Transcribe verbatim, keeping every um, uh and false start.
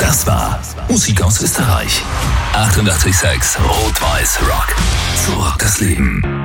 Das war Musik aus Österreich. achtundachtzig Komma sechs Rot-Weiß Rock. So rockt das Leben.